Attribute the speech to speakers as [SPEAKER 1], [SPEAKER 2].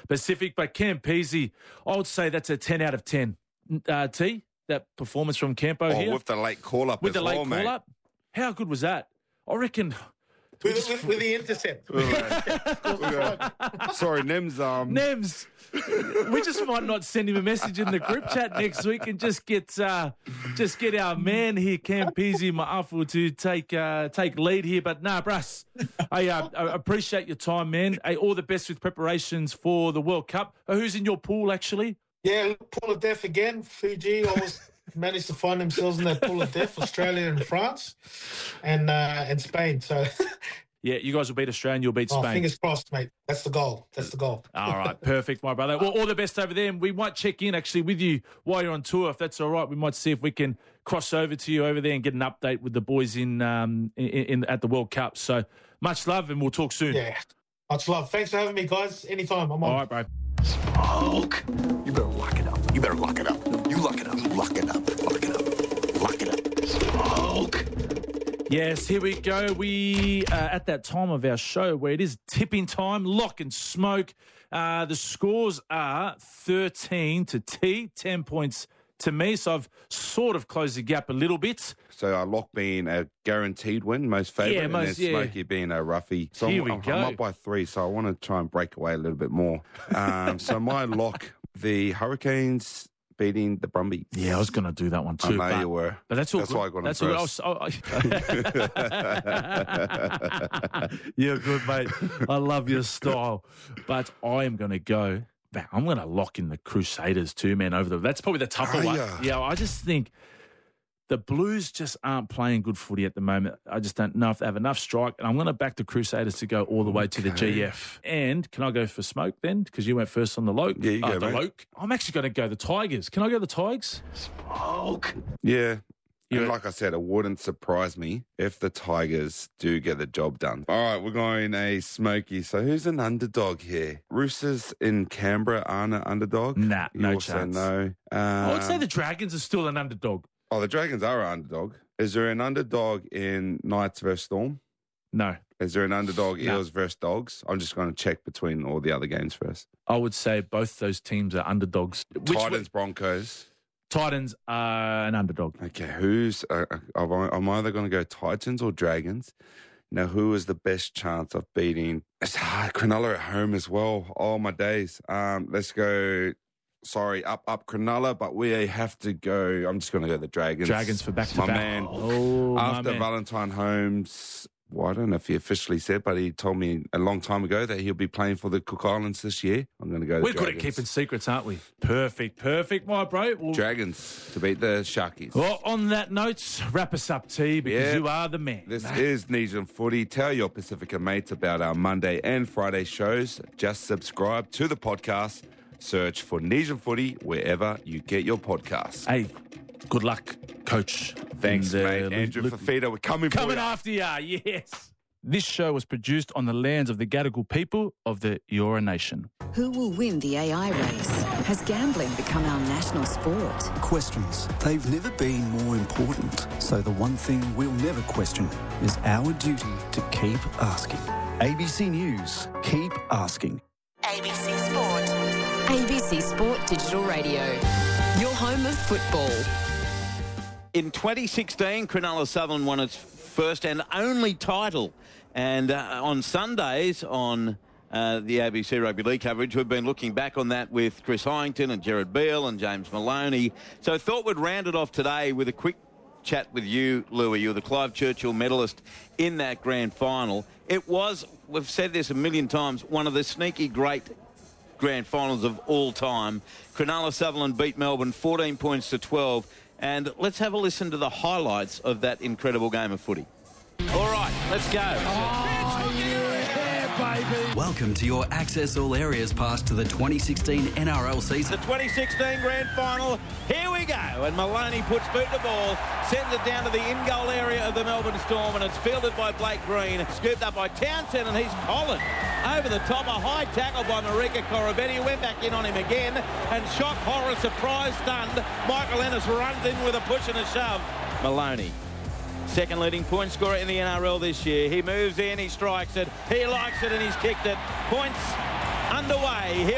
[SPEAKER 1] Pacific. But Campese, I would say that's a 10 out of 10. T, that performance from Campo here.
[SPEAKER 2] With the late call-up
[SPEAKER 1] With
[SPEAKER 2] as
[SPEAKER 1] the late
[SPEAKER 2] well, mate.
[SPEAKER 1] call-up. How good was that? I reckon...
[SPEAKER 3] With the intercept.
[SPEAKER 2] Sorry, Nems.
[SPEAKER 1] Nems, we just might not send him a message in the group chat next week and just get our man here, Campese Ma'afu, to take lead here. But nah, Brass, I appreciate your time, man. Hey, all the best with preparations for the World Cup. Who's in your pool, actually?
[SPEAKER 3] Yeah, pool of death again. Fiji always managed to find themselves in that pool of death. Australia and France and Spain. So
[SPEAKER 1] yeah, you guys will beat Australia and you'll beat Spain.
[SPEAKER 3] Fingers crossed, mate. That's the goal.
[SPEAKER 1] All right, perfect, my brother. Well, all the best over there. And we might check in actually with you while you're on tour, if that's all right. We might see if we can cross over to you over there and get an update with the boys in at the World Cup. So much love, and we'll talk soon.
[SPEAKER 3] Yeah, much love. Thanks for having me, guys. Anytime, I'm on.
[SPEAKER 1] All right, bro.
[SPEAKER 4] Smoke. You better lock it up. You better lock it up. You lock it up. Lock it up. Lock it up. Lock it up. Smoke.
[SPEAKER 1] Yes, here we go. We at that time of our show where it is tipping time, lock and smoke. The scores are 13 to T, 10 points to me. So I've sort of closed the gap a little bit.
[SPEAKER 2] So Lock being a guaranteed win, most favourite, and then Smokey being a roughie. So
[SPEAKER 1] Here we
[SPEAKER 2] I'm
[SPEAKER 1] go.
[SPEAKER 2] up by 3, so I want to try and break away a little bit more. So my lock, the Hurricanes beating the Brumbies.
[SPEAKER 1] Yeah, I was going to do that one too.
[SPEAKER 2] I know you were.
[SPEAKER 1] But that's all
[SPEAKER 2] That's
[SPEAKER 1] good.
[SPEAKER 2] why I got them
[SPEAKER 1] first. You're good, mate. I love your style. But I am going to go... I'm going to lock in the Crusaders too, man, over the... That's probably the tougher one. Yeah, I just think the Blues just aren't playing good footy at the moment. I just don't know if they have enough strike. And I'm going to back the Crusaders to go all the way to the GF. And can I go for Smoke then? Because you went first on the Loke.
[SPEAKER 2] Yeah, you go,
[SPEAKER 1] the
[SPEAKER 2] mate.
[SPEAKER 1] Loke. I'm actually going to go the Tigers. Can I go the Tigers?
[SPEAKER 4] Smoke.
[SPEAKER 2] Yeah.
[SPEAKER 1] Yeah.
[SPEAKER 2] And like I said, it wouldn't surprise me if the Tigers do get the job done. All right, we're going a Smoky. So who's an underdog here? Roosters in Canberra aren't an underdog?
[SPEAKER 1] Nah,
[SPEAKER 2] You
[SPEAKER 1] no
[SPEAKER 2] also
[SPEAKER 1] chance.
[SPEAKER 2] know.
[SPEAKER 1] I would say the Dragons are still an underdog.
[SPEAKER 2] Oh, the Dragons are an underdog. Is there an underdog in Knights versus Storm?
[SPEAKER 1] No.
[SPEAKER 2] Is there an underdog Eels versus Dogs? I'm just going to check between all the other games first.
[SPEAKER 1] I would say both those teams are underdogs.
[SPEAKER 2] Titans, Broncos.
[SPEAKER 1] Titans are an underdog.
[SPEAKER 2] Okay, who's... I'm either going to go Titans or Dragons. Now, who is the best chance of beating... It's hard. Cronulla at home as well. Oh, my days. Let's go... Sorry, up Cronulla, but we have to go... I'm just going to go the Dragons.
[SPEAKER 1] Dragons for back-to-back.
[SPEAKER 2] My man.
[SPEAKER 1] Oh,
[SPEAKER 2] After
[SPEAKER 1] my man.
[SPEAKER 2] Valentine Holmes... Well, I don't know if he officially said, but he told me a long time ago that he'll be playing for the Cook Islands this year. I'm going to go the
[SPEAKER 1] We're
[SPEAKER 2] Dragons.
[SPEAKER 1] good at keeping secrets, aren't we? Perfect, my bro. Well,
[SPEAKER 2] Dragons to beat the Sharkies.
[SPEAKER 1] well, on that note, wrap us up, T, because
[SPEAKER 2] Yeah.
[SPEAKER 1] you are the man.
[SPEAKER 2] This is Nesian Footy. Tell your Pacifica mates about our Monday and Friday shows. Just subscribe to the podcast. Search for Nesian Footy wherever you get your podcasts.
[SPEAKER 1] Hey, good luck, coach.
[SPEAKER 2] Thanks,
[SPEAKER 1] And,
[SPEAKER 2] mate. Andrew Fafita, we're coming for you.
[SPEAKER 1] after you, yes. This show was produced on the lands of the Gadigal people of the Eora Nation.
[SPEAKER 5] Who will win the AI race? Has gambling become our national sport?
[SPEAKER 6] Questions. They've never been more important. So the one thing we'll never question is our duty to keep asking. ABC News. Keep asking.
[SPEAKER 5] ABC Sport. ABC Sport Digital Radio. Your home of football.
[SPEAKER 7] In 2016, Cronulla Sutherland won its first and only title. And on Sundays on the ABC Rugby League coverage, we've been looking back on that with Chris Hyington and Gerard Beale and James Maloney. So I thought we'd round it off today with a quick chat with you, Louis. You're the Clive Churchill medalist in that grand final. It was, we've said this a million times, one of the sneaky great grand finals of all time. Cronulla Sutherland beat Melbourne 14 points to 12. And let's have a listen to the highlights of that incredible game of footy. All right, let's go.
[SPEAKER 8] Welcome to your Access All Areas pass to the 2016 NRL season.
[SPEAKER 7] The 2016 grand final, here we go. And Maloney puts boot to ball, sends it down to the in-goal area of the Melbourne Storm, and it's fielded by Blake Green, scooped up by Townsend, and he's Colin. Over the top, a high tackle by Marika Korobetti, went back in on him again, and shock, horror, surprise, stunned. Michael Ennis runs in with a push and a shove. Maloney, second leading point scorer in the NRL this year. He moves in, he strikes it, he likes it, and he's kicked it. Points underway.